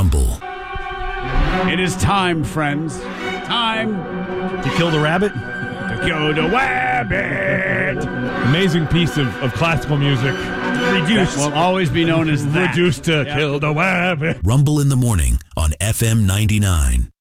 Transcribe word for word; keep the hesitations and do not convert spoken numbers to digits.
Rumble. It is time, friends. Time to kill the rabbit? To kill the rabbit. Amazing piece of, of classical music. Reduced. That will always be known as that. Reduced to Yep. kill the rabbit. Rumble in the morning on F M ninety-nine.